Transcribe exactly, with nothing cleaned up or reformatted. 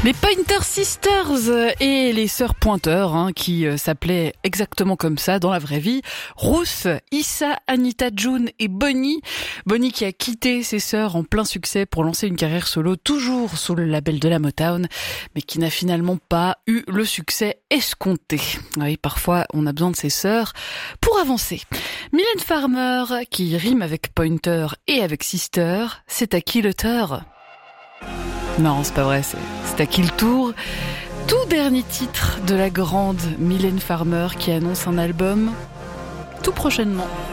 Les Pointer Sisters et les sœurs Pointeur, hein, qui euh, s'appelaient exactement comme ça dans la vraie vie. Ruth, Issa, Anita, June et Bonnie. Bonnie qui a quitté ses sœurs en plein succès pour lancer une carrière solo, toujours sous le label de la Motown, mais qui n'a finalement pas eu le succès escompté. Oui, parfois on a besoin de ses sœurs pour avancer. Mylène Farmer, qui rime avec Pointer et avec Sister, c'est à qui le tort ? Non, c'est pas vrai, c'est, c'est à qui le tour ? Tout dernier titre de la grande Mylène Farmer qui annonce un album tout prochainement.